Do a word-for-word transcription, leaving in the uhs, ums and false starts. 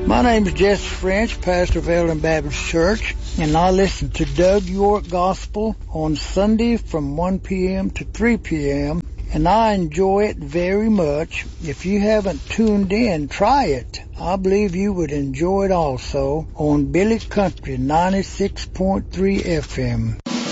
My name is Jesse French, pastor of Eldon Baptist Church, and I listen to Doug York Gospel on Sunday from one p.m. to three p.m., and I enjoy it very much. If you haven't tuned in, try it. I believe you would enjoy it also on Billy Country ninety-six point three F M.